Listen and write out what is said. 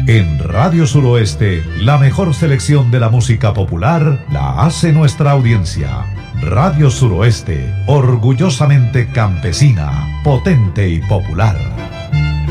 En Radio Suroeste, la mejor selección de la música popular la hace nuestra audiencia. Radio Suroeste, orgullosamente campesina, potente y popular.